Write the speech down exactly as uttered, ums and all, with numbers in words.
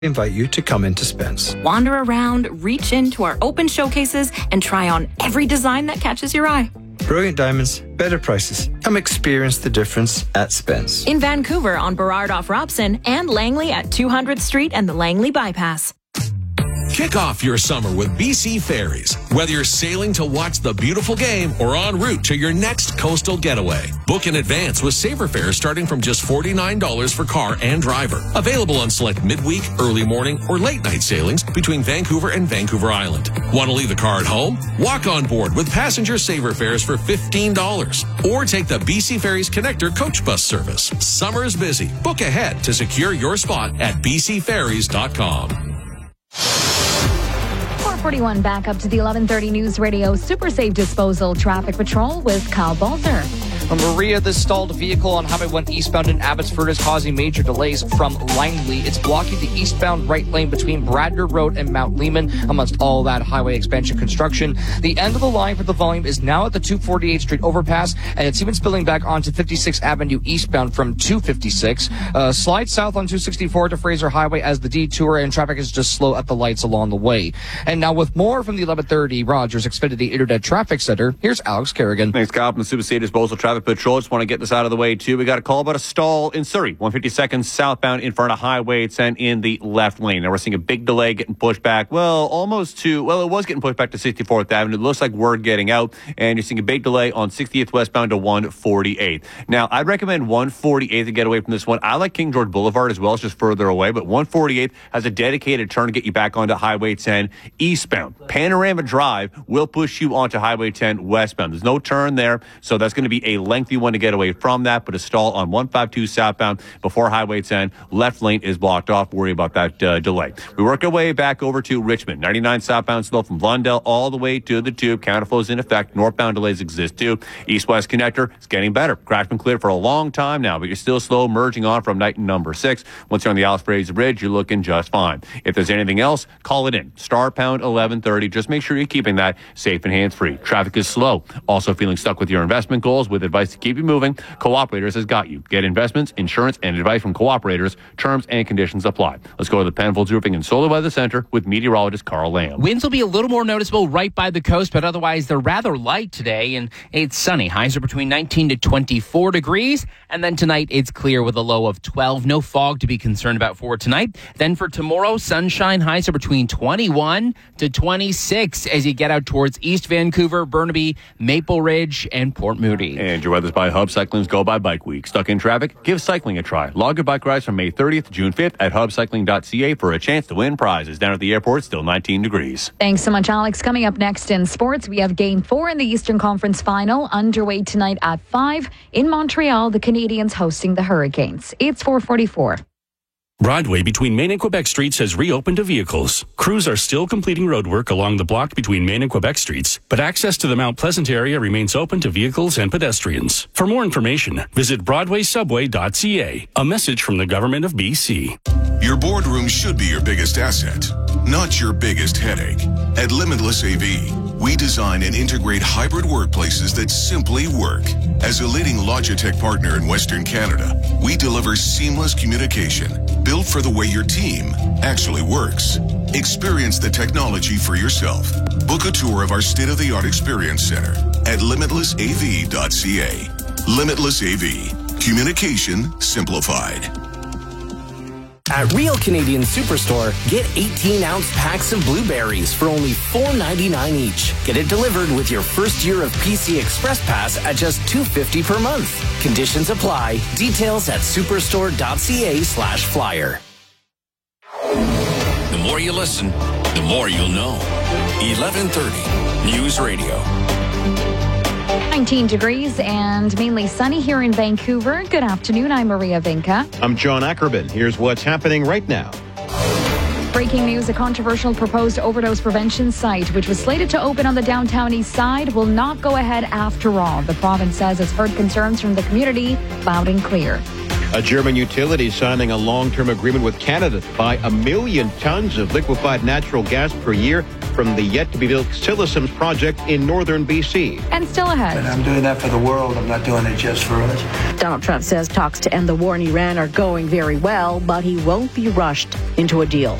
invite you to come into Spence. Wander around, reach into our open showcases, and try on every design that catches your eye. Brilliant diamonds, better prices. Come experience the difference at Spence. In Vancouver on Burrard off Robson and Langley at two hundredth Street and the Langley Bypass. Kick off your summer with B C Ferries. Whether you're sailing to watch the beautiful game or en route to your next coastal getaway, book in advance with Saver fares starting from just forty-nine dollars for car and driver. Available on select midweek, early morning, or late night sailings between Vancouver and Vancouver Island. Want to leave the car at home? Walk on board with passenger Saver fares for fifteen dollars. Or take the B C Ferries Connector coach bus service. Summer is busy. Book ahead to secure your spot at b c ferries dot com. four forty-one back up to the eleven thirty News Radio Super Safe Disposal Traffic Patrol with Kyle Balzer. Maria, the stalled vehicle on Highway one eastbound in Abbotsford is causing major delays from Langley. It's blocking the eastbound right lane between Bradner Road and Mount Lehman amongst all that highway expansion construction. The end of the line for the volume is now at the two forty-eighth Street overpass, and it's even spilling back onto fifty-sixth Avenue eastbound from two fifty-six. Uh, slide south on two sixty-four to Fraser Highway as the detour, and traffic is just slow at the lights along the way. And now with more from the eleven thirty Rogers Xfinity Internet Traffic Center, here's Alex Kerrigan. Thanks, Kyle, from the Super Safe Disposal Traffic Patrol. Just want to get this out of the way, too. We got a call about a stall in Surrey, one fifty-second southbound in front of Highway ten in the left lane. Now, we're seeing a big delay getting pushed back, well, almost to, well, it was getting pushed back to sixty-fourth Avenue. It looks like we're getting out, and you're seeing a big delay on sixtieth westbound to one forty-eighth. Now, I'd recommend one forty-eighth to get away from this one. I like King George Boulevard as well. It's just further away, but one forty-eighth has a dedicated turn to get you back onto Highway ten eastbound. Panorama Drive will push you onto Highway ten westbound. There's no turn there, so that's going to be a lengthy one to get away from that, but a stall on one fifty-two southbound before Highway ten. Left lane is blocked off. Worry about that uh, delay. We work our way back over to Richmond. ninety-nine southbound slow from Blundell all the way to the tube. Counterflow is in effect. Northbound delays exist too. East-west connector is getting better. Crash been cleared for a long time now, but you're still slow merging on from Knighton number six. Once you're on the Alice Fraser Bridge, you're looking just fine. If there's anything else, call it in. Star pound eleven thirty. Just make sure you're keeping that safe and hands-free. Traffic is slow. Also feeling stuck with your investment goals with advice to keep you moving? Cooperators has got you. Get investments, insurance, and advice from Cooperators. Terms and conditions apply. Let's go to the Penfolds Roofing and Solar Weather Center with meteorologist Carl Lamb. Winds will be a little more noticeable right by the coast, but otherwise they're rather light today, and it's sunny. Highs are between nineteen to twenty-four degrees, and then tonight it's clear with a low of twelve. No fog to be concerned about for tonight. Then for tomorrow, sunshine. Highs are between twenty-one to twenty-six as you get out towards East Vancouver, Burnaby, Maple Ridge, and Port Moody. And your weather's by Hub Cycling's Go By Bike Week. Stuck in traffic? Give cycling a try. Log your bike rides from May thirtieth to June fifth at hub cycling dot c a for a chance to win prizes. Down at the airport, still nineteen degrees. Thanks so much, Alex. Coming up next in sports, we have Game four in the Eastern Conference Final underway tonight at five. In Montreal, the Canadiens hosting the Hurricanes. It's four forty-four. Broadway between Main and Quebec Streets has reopened to vehicles. Crews are still completing roadwork along the block between Main and Quebec Streets, but access to the Mount Pleasant area remains open to vehicles and pedestrians. For more information, visit broadway subway dot c a. A message from the Government of B C. Your boardroom should be your biggest asset, not your biggest headache. At Limitless A V, we design and integrate hybrid workplaces that simply work. As a leading Logitech partner in Western Canada, we deliver seamless communication built for the way your team actually works. Experience the technology for yourself. Book a tour of our state-of-the-art experience center at limitless a v dot c a. Limitless A V. Communication simplified. At Real Canadian Superstore, get eighteen ounce packs of blueberries for only four ninety-nine each. Get it delivered with your first year of P C Express Pass at just two fifty per month. Conditions apply. Details at superstore dot c a slash flyer. The more you listen, the more you'll know. eleven thirty News Radio. nineteen degrees and mainly sunny here in Vancouver. Good afternoon. I'm Maria Vinca. I'm John Ackerman. Here's what's happening right now. Breaking news, a controversial proposed overdose prevention site, which was slated to open on the downtown east side, will not go ahead after all. The province says it's heard concerns from the community loud and clear. A German utility signing a long-term agreement with Canada to buy a million tons of liquefied natural gas per year from the yet-to-be-built Sillisoms project in northern B C. And still ahead. And I'm doing that for the world. I'm not doing it just for us. Donald Trump says talks to end the war in Iran are going very well, but he won't be rushed into a deal.